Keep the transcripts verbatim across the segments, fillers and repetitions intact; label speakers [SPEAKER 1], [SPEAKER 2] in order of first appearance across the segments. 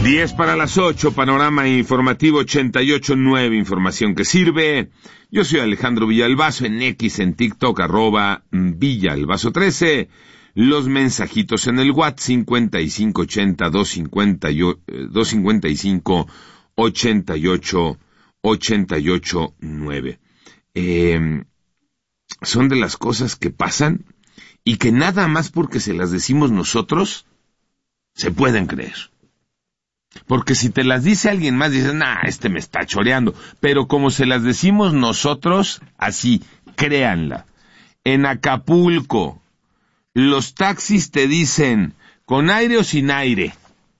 [SPEAKER 1] diez para las ocho, panorama informativo ochenta y ocho punto nueve, información que sirve. Yo soy Alejandro Villalbazo, en X, en TikTok, arroba Villalbazo trece. Los mensajitos en el WhatsApp, cincuenta y cinco ochenta, doscientos cincuenta y cinco, ochenta y ocho, ochenta y ocho, nueve. Eh, son de las cosas que pasan y que nada más porque se las decimos nosotros, se pueden creer. Porque si te las dice alguien más, dices, nah, este me está choreando. Pero como se las decimos nosotros, así, créanla. En Acapulco, los taxis te dicen, ¿con aire o sin aire?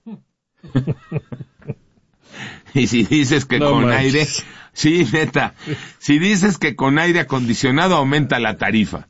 [SPEAKER 1] Y si dices que no con manches. aire, sí, neta, si dices que con aire acondicionado, aumenta la tarifa.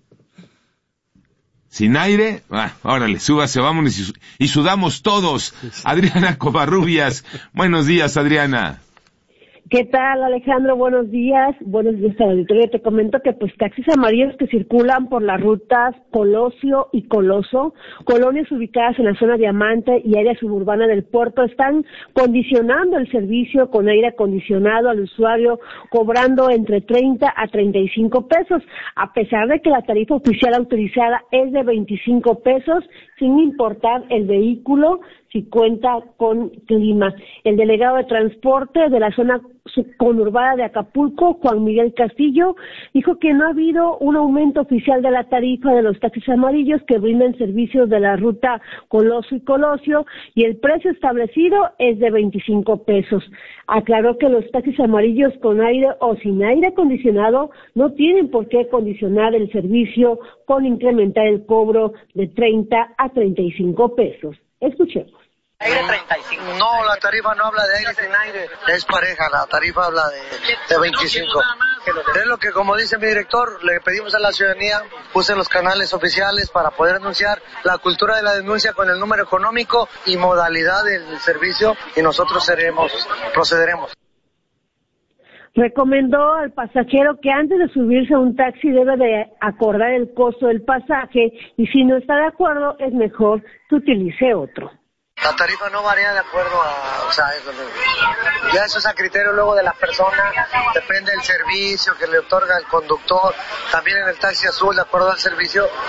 [SPEAKER 1] Sin aire, ah, órale, súbase, vámonos y, y sudamos todos. Adriana Covarrubias, buenos días, Adriana.
[SPEAKER 2] ¿Qué tal, Alejandro? Buenos días. Buenos días al auditorio. Te comento que pues taxis amarillos que circulan por las rutas Colosio y Coloso, colonias ubicadas en la zona Diamante y área suburbana del puerto, están condicionando el servicio con aire acondicionado al usuario, cobrando entre treinta a treinta y cinco pesos, a pesar de que la tarifa oficial autorizada es de veinticinco pesos, sin importar el vehículo, si cuenta con clima. El delegado de transporte de la zona conurbada de Acapulco, Juan Miguel Castillo, dijo que no ha habido un aumento oficial de la tarifa de los taxis amarillos que brindan servicios de la ruta Coloso y Colosio, y el precio establecido es de veinticinco pesos. Aclaró que los taxis amarillos con aire o sin aire acondicionado no tienen por qué condicionar el servicio con incrementar el cobro de treinta a treinta y cinco pesos. Escuchemos.
[SPEAKER 3] Aire treinta y cinco. No, la tarifa no habla de aire sin aire, es pareja, la tarifa habla de, de veinticinco. Es lo que, como dice mi director, le pedimos a la ciudadanía, usen los canales oficiales para poder anunciar la cultura de la denuncia con el número económico y modalidad del servicio, y nosotros seremos, procederemos.
[SPEAKER 2] Recomendó al pasajero que antes de subirse a un taxi debe de acordar el costo del pasaje, y si no está de acuerdo es mejor que utilice otro.
[SPEAKER 3] La tarifa no varía de acuerdo a, o sea, eso, ya eso es a criterio luego de la persona, depende del servicio que le otorga el conductor, también en el taxi azul, de acuerdo al servicio,